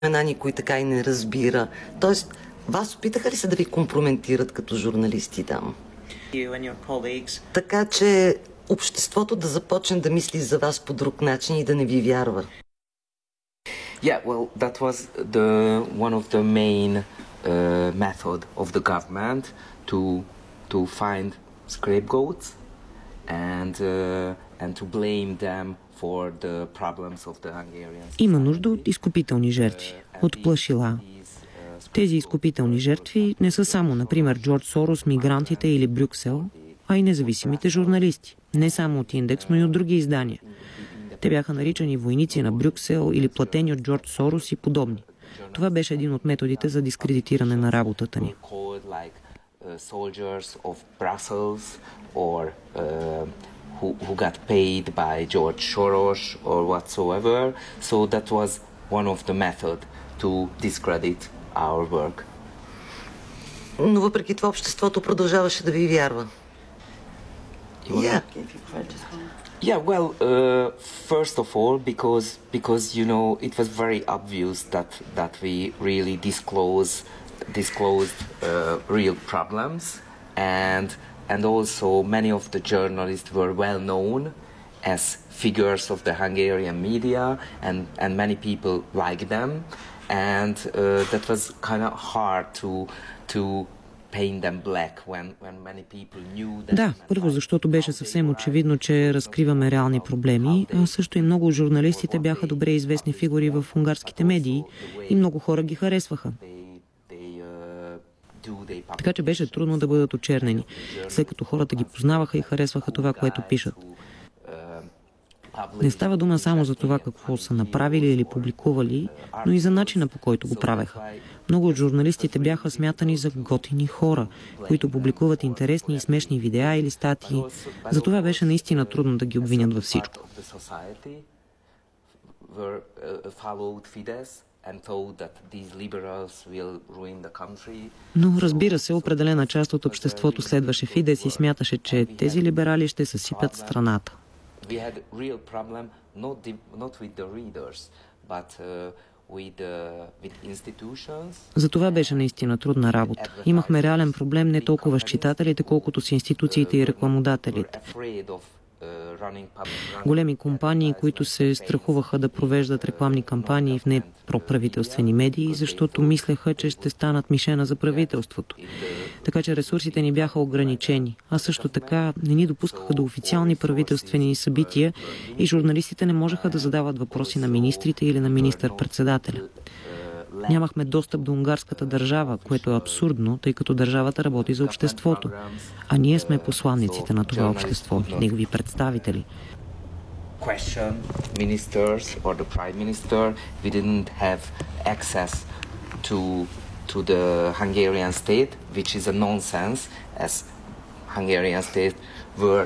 никой така и не разбира. Тоест, вас опитаха ли се да ви компрометират като журналисти там? Така че обществото да започне да мисли за вас по друг начин и да не ви вярва. Yeah, well, that was one of the main method of the government to find scapegoats and to blame them for the problems of the Hungarians. Има нужда от изкупителни жертви, от плашила. Тези изкупителни жертви не са само, например, Джордж Сорос, мигрантите или Брюксел, а и независимите журналисти. Не само от Индекс, но и от други издания. Те бяха наричани войници на Брюксел или платени от Джордж Сорос и подобни. Това беше един от методите за дискредитиране на работата ни. Who got paid by George Soros or whatsoever. So that was one of the method to discredit our work. Но въпреки това обществото продължаваше да ви вярва. Yeah, well, first of all, because you know it was very obvious that we really disclosed real problems, and also many of the journalists were well known as figures of the Hungarian media, and many people liked them, and that was kind of hard to paint them black when many people knew that. Да, първо защото беше съвсем очевидно, че разкриваме реални проблеми, а също и много от журналистите бяха добре известни фигури в унгарските медии и много хора ги харесваха. Така че беше трудно да бъдат очернени, след като хората ги познаваха и харесваха това, което пишат. Не става дума само за това какво са направили или публикували, но и за начина, по който го правеха. Много от журналистите бяха смятани за готини хора, които публикуват интересни и смешни видеа или статии. Затова беше наистина трудно да ги обвинят във всичко. Но разбира се, определена част от обществото следваше Фидес и смяташе, че тези либерали ще съсипят страната. За това беше наистина трудна работа. Имахме реален проблем не толкова с читателите, колкото с институциите и рекламодателите. Големи компании, които се страхуваха да провеждат рекламни кампании в непроправителствени медии, защото мислеха, че ще станат мишена за правителството. Така че ресурсите ни бяха ограничени, а също така не ни допускаха до официални правителствени събития и журналистите не можеха да задават въпроси на министрите или на министър-председателя. Нямахме достъп до унгарската държава, което е абсурдно, тъй като държавата работи за обществото. А ние сме посланниците на това общество, негови представители. To the Hungarian state, which is a nonsense, as Hungarian state were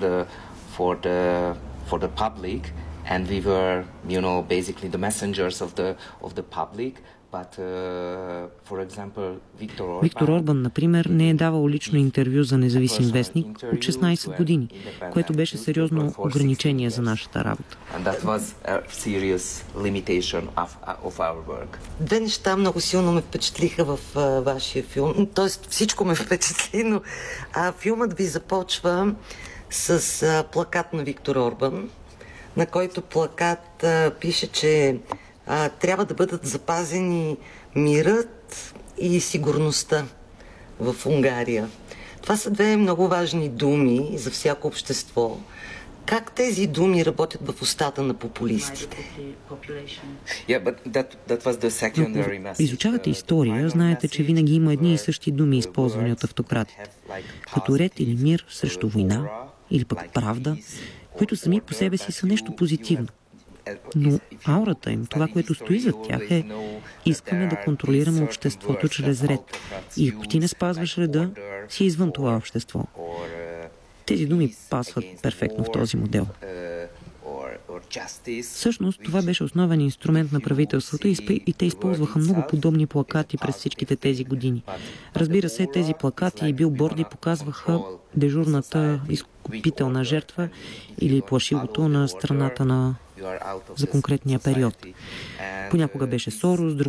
for the public, and we were, you know, basically the messengers of the public. But, for example, Виктор Орбан, например, не е давал лично интервю за независим вестник от 16 години, което беше сериозно ограничение за нашата работа. Две неща много силно ме впечатлиха в вашия филм. Тоест всичко ме впечатли, но филмът ви започва с плакат на Виктор Орбан, на който плакат пише, че трябва да бъдат запазени мирът и сигурността в Унгария. Това са две много важни думи за всяко общество. Как тези думи работят в устата на популистите? Изучавате история, знаете, че винаги има едни и същи думи, използвани от автократите. Като ред или мир срещу война, или пък правда, които сами по себе си са нещо позитивно. Но аурата им, това, което стои зад тях е: искаме да контролираме обществото чрез ред. И ако ти не спазваш реда, си извън това общество. Тези думи пасват перфектно в този модел. Всъщност, това беше основен инструмент на правителството и те използваха много подобни плакати през всичките тези години. Разбира се, тези плакати и билборди показваха дежурната изкупителна жертва или плашилото на страната за конкретния период. Понякога беше Сорос, друг